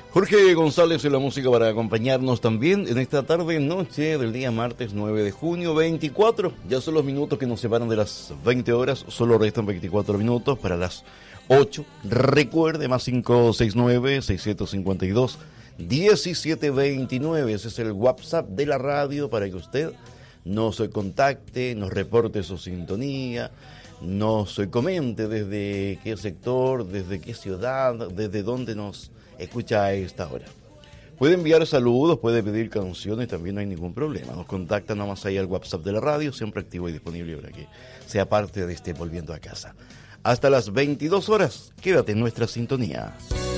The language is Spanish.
Jorge González en la música para acompañarnos también en esta tarde-noche del día martes 9 de junio 24. Ya son los minutos que nos separan de las 20 horas, solo restan 24 minutos para las 8. Recuerde, más 569-652-1729. Ese es el WhatsApp de la radio para que usted nos contacte, nos reporte su sintonía, nos comente desde qué sector, desde qué ciudad, desde dónde nos escucha a esta hora. Puede enviar saludos, puede pedir canciones, también no hay ningún problema. Nos contacta nada más ahí al WhatsApp de la radio, siempre activo y disponible para que sea parte de este Volviendo a Casa. Hasta las 22 horas, quédate en nuestra sintonía.